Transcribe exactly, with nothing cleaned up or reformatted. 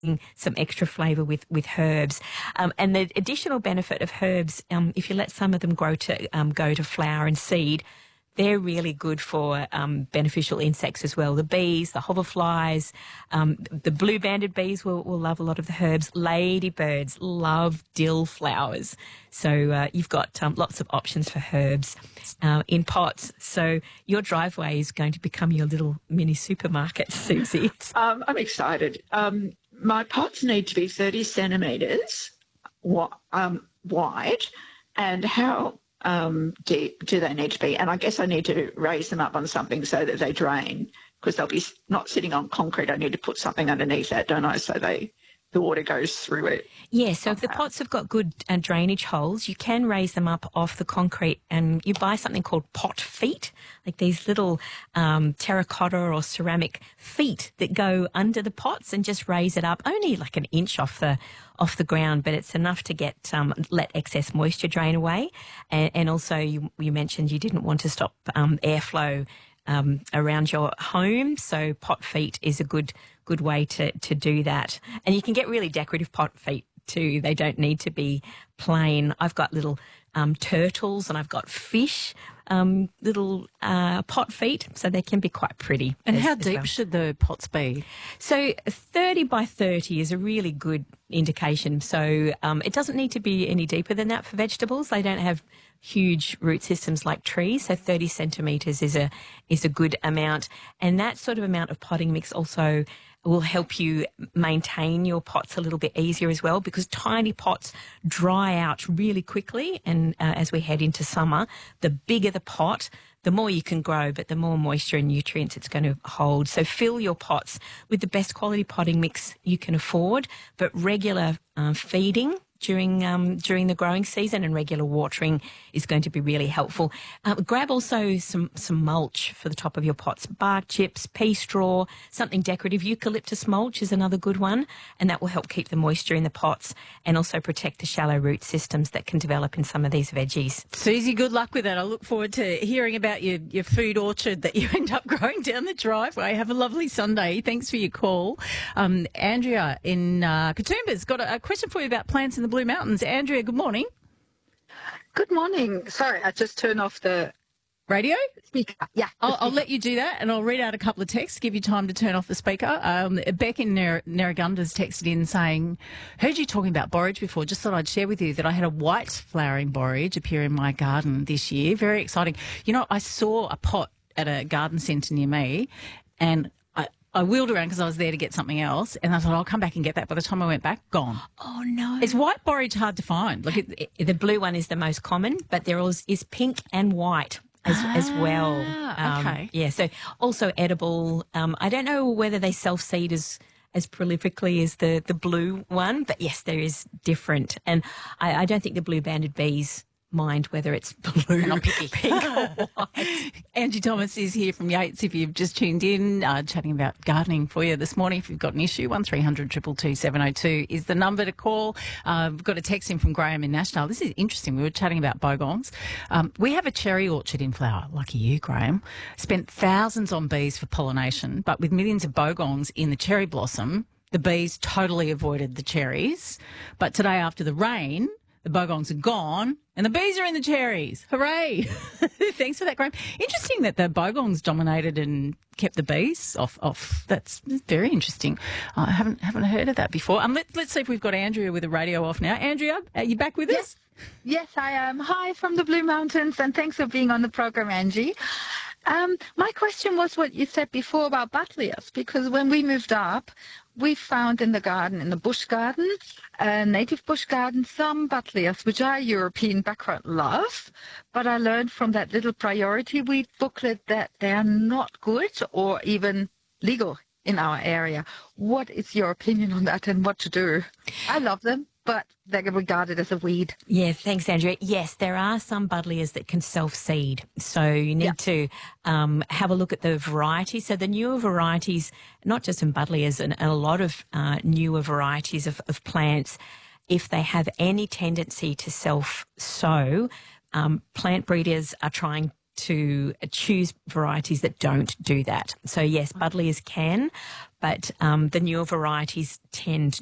some extra flavour with, with herbs. Um, and the additional benefit of herbs, um, if you let some of them grow to um, go to flower and seed, they're really good for um, beneficial insects as well. The bees, the hoverflies, um, the blue-banded bees will, will love a lot of the herbs. Ladybirds love dill flowers. So uh, you've got um, lots of options for herbs uh, in pots. So your driveway is going to become your little mini supermarket, Susie. Um, I'm excited. Um, my pots need to be thirty centimetres wi- um, wide, and how um, deep do they need to be? And I guess I need to raise them up on something so that they drain, because they'll be not sitting on concrete. I need to put something underneath that, don't I, so they the water goes through it. Yeah, so if the pots have got good uh, drainage holes, you can raise them up off the concrete, and you buy something called pot feet, like these little um, terracotta or ceramic feet that go under the pots, and just raise it up only like an inch off the off the ground, but it's enough to get um, let excess moisture drain away. And, and also you, you mentioned you didn't want to stop um, airflow um, around your home, so pot feet is a good good way to, to do that. And you can get really decorative pot feet too. They don't need to be plain. I've got little um, turtles, and I've got fish, um, little uh, pot feet, so they can be quite pretty. And as, how as deep well. should the pots be? So thirty by thirty is a really good indication. So um, it doesn't need to be any deeper than that for vegetables. They don't have huge root systems like trees, so thirty centimetres is a is a good amount. And that sort of amount of potting mix also will help you maintain your pots a little bit easier as well, because tiny pots dry out really quickly. And uh, as we head into summer, the bigger the pot, the more you can grow, but the more moisture and nutrients it's going to hold. So fill your pots with the best quality potting mix you can afford, but regular uh, feeding during um, during the growing season and regular watering is going to be really helpful. Uh, grab also some, some mulch for the top of your pots. Bark chips, pea straw, something decorative. Eucalyptus mulch is another good one, and that will help keep the moisture in the pots and also protect the shallow root systems that can develop in some of these veggies. Susie, good luck with that. I look forward to hearing about your, your food orchard that you end up growing down the driveway. Have a lovely Sunday. Thanks for your call. Um, Andrea in uh, Katoomba's got a, a question for you about plants in the Blue Mountains. Andrea, good morning. Good morning. Sorry, I just turned off the radio speaker. Yeah. I'll, I'll let you do that, and I'll read out a couple of texts, give you time to turn off the speaker. Um, Beck in Nar- Narragunda's texted in saying, heard you talking about borage before, just thought I'd share with you that I had a white flowering borage appear in my garden this year. Very exciting. You know, I saw a pot at a garden centre near me, and I wheeled around because I was there to get something else, and I thought, I'll come back and get that. By the time I went back, gone. Oh, no. Is white borage hard to find? Like it, it, the blue one is the most common, but there is, is pink and white as, ah, as well. Um, okay. Yeah, so also edible. Um, I don't know whether they self-seed as as prolifically as the, the blue one, but yes, there is different. And I, I don't think the blue-banded bees mind whether it's blue, not picky. pink or white. Angie Thomas is here from Yates. If you've just tuned in, uh, chatting about gardening for you this morning. If you've got an issue, one three hundred two two two seven oh two is the number to call. Uh, we've got a text in from Graham in Nashdale. This is interesting. We were chatting about bogongs. Um, we have a cherry orchard in flower. Lucky you, Graham. Spent thousands on bees for pollination, but with millions of bogongs in the cherry blossom, the bees totally avoided the cherries. But today, after the rain, the bogongs are gone and the bees are in the cherries. Hooray. Thanks for that, Graham. Interesting that the bogongs dominated and kept the bees off. off. That's very interesting. Uh, I haven't haven't heard of that before. Um, let, let's see if we've got Andrea with the radio off now. Andrea, are you back with Yes. us? Yes, I am. Hi from the Blue Mountains, and thanks for being on the program, Angie. Um, my question was what you said before about buddleias, because when we moved up, we found in the garden, in the bush garden, a native bush garden, some buddleias, which our European background love. But I learned from that little priority weed booklet that they are not good or even legal in our area. What is your opinion on that and what to do? I love them, but they're regarded as a weed. Yeah, thanks, Andrea. Yes, there are some buddleias that can self-seed. So you need yeah. to um, have a look at the variety. So the newer varieties, not just in buddleias, and, and a lot of uh, newer varieties of, of plants, if they have any tendency to self-sow, um, plant breeders are trying to choose varieties that don't do that. So yes, buddleias can, but um, the newer varieties tend